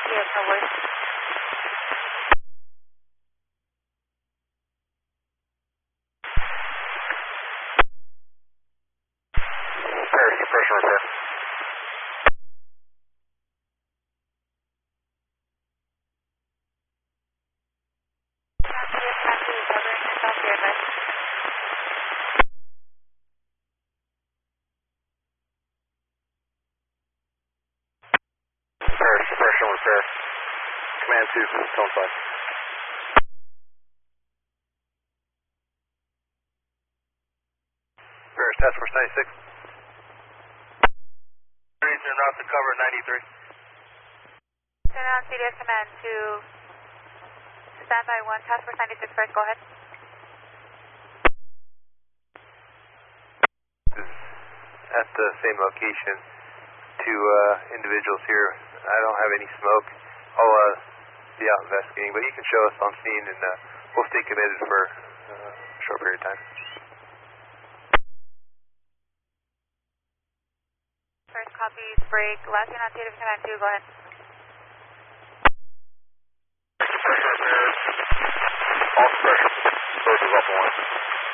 Yes, no worries. Paris, suppression repair. Yes, time to recovering yourself here, advice. Paris, suppression repair. Command 2, tone 5. Paris, task force 96. Turn off the cover 93. Turn on CDS command to standby 1, task force 96 first, go ahead. This is at the same location. Two individuals here. I don't have any smoke. I'll be out investigating, but you can show us on scene and we'll stay committed for a short period of time. First copies, break. Last unit on CDS command 2, go ahead. All suppression. Sources up on 1.